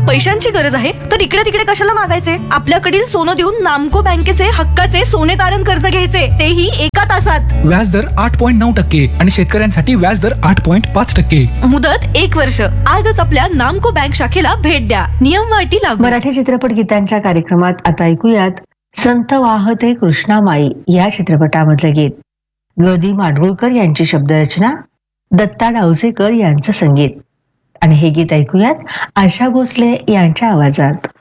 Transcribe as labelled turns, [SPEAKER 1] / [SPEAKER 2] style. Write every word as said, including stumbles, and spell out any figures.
[SPEAKER 1] पैशांची गरज आहे तर इकडे तिकडे कशाला मागायचे? आपल्याकडील सोनं देऊन नामको बँकेचे हक्काचे सोने तारण कर्ज घ्यायचे, तेही एका तासात.
[SPEAKER 2] व्याजदर आठ पॉईंट नऊ टक्के आणि शेतकऱ्यांसाठी व्याजदर आठ पॉईंट पाच टक्के.
[SPEAKER 1] मुदत एक वर्ष. आजच आपल्या नामको बँक शाखेला भेट द्या. नियम व अटी लागू.
[SPEAKER 3] मराठी चित्रपट गीतांच्या कार्यक्रमात आता ऐकूयात संत वाहते कृष्णामाई या चित्रपटामधलं गीत. ग दी माडगुळकर यांची शब्दरचना, दत्ता डावजेकर यांचं संगीत. आणि हे गीत ऐकूयात आशा भोसले यांच्या आवाजात.